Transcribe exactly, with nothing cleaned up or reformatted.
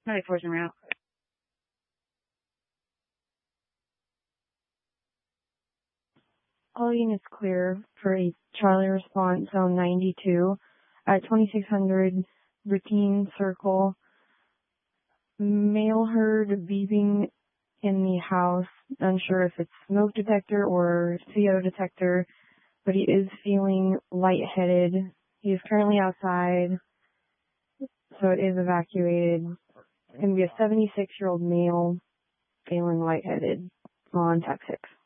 ninety-four's en route. All units clear for a Charlie response zone ninety-two at twenty-six hundred routine circle. Male herd beeping in the house. Unsure if it's smoke detector or C O detector, but he is feeling lightheaded. He is currently outside, so it is evacuated. It's going to be a seventy-six-year-old male feeling lightheaded on T A C six.